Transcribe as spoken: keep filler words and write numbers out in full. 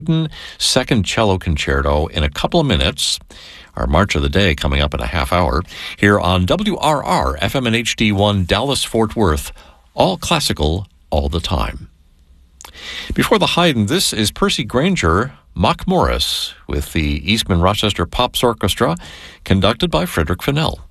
Second Cello Concerto in a couple of minutes. Our March of the Day coming up in a half hour here on W R R F M and H D one Dallas-Fort Worth. All classical, all the time. Before the Haydn, this is Percy Grainger, Mock Morris, with the Eastman Rochester Pops Orchestra, conducted by Frederick Fennell.